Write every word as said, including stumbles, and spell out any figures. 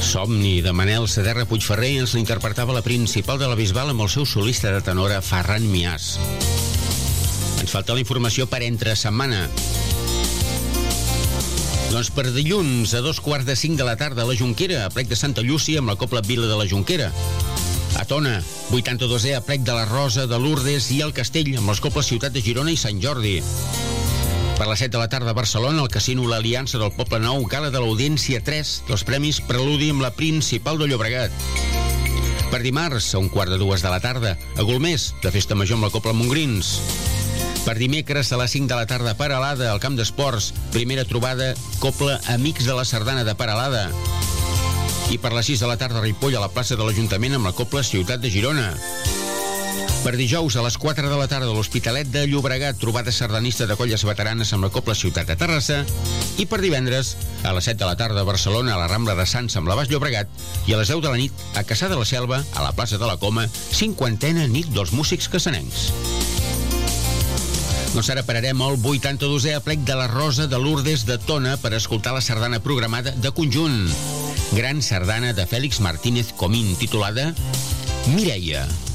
Somni, de Manel Saderra Puigferrer, ens l'interpretava la Principal de la Bisbal amb el seu solista de tenora Ferran Miàs. Ens falta la informació per entre setmana. Doncs per dilluns, a dos quarts de cinc de la tarda, a la Jonquera, a plec de Santa Llúcia, amb la Cobla Vila de la Jonquera. A Tona, vuitanta-dosè, a plec de la Rosa, de Lourdes i el Castell, amb les Cobles Ciutat de Girona i Sant Jordi. Per les set de la tarda a Barcelona, al Casino l'Aliança del Poble Nou, gala de l'Audiència tres dels Premis Preludi amb la Principal de Llobregat. Per dimarts, a un quart de dues de la tarda, a Golmés, de Festa Major amb la Cobla Montgrins. Per dimecres, a les cinc de la tarda, a Peralada, al Camp d'Esports, primera trobada, Cobla Amics de la Sardana de Peralada. I per les sis de la tarda, a Ripoll, a la plaça de l'Ajuntament, amb la Cobla Ciutat de Girona. Per dijous, a les quatre de la tarda, a l'Hospitalet de Llobregat, trobada sardanista de colles veteranes amb la Cobla Ciutat de Terrassa. I per divendres, a les set de la tarda, a Barcelona, a la Rambla de Sants amb la Baix Llobregat. I a les deu de la nit, a Caçà de la Selva, a la plaça de la Coma, cinquantena nit dels músics cassanencs. Doncs ara pararem al vuitanta-dosè aplec de la Rosa de Lourdes de Tona per escoltar la sardana programada de conjunt. Gran sardana de Fèlix Martínez Comín, titulada Mireia.